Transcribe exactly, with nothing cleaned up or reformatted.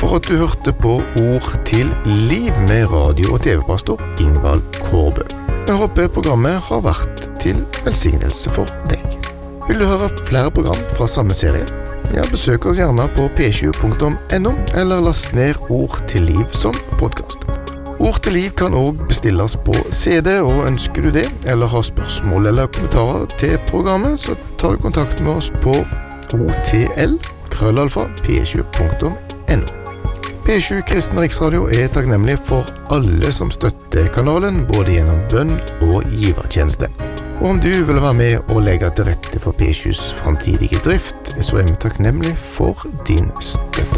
for at du hørte på Ord til liv med radio- og tv-pastor Ingvald Kårbø. Jeg håper programmet har vært til velsignelse for deg. Vil du høre flere program fra samme serie? Ja, besøk oss gjerne på p sju punktum n o eller last ned Ord til liv som podcast. Ord til liv kan også bestilles på C D, og ønsker du det, eller har spørsmål eller kommentarer til programmet, så tar du kontakt med oss på otl krøllalfa p sju punktum n o. P sju Kristen Riksradio er takknemlig for alle som støtter kanalen, både gjennom bønn og givertjeneste. Og om du vil være med og legge til rette for P sjus framtidige drift, så er vi takknemlig for din støtte.